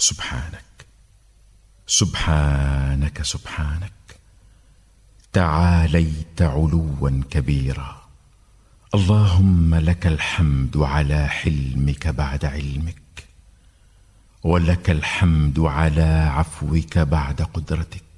سبحانك سبحانك سبحانك، تعاليت علوا كبيرا. اللهم لك الحمد على حلمك بعد علمك، ولك الحمد على عفوك بعد قدرتك،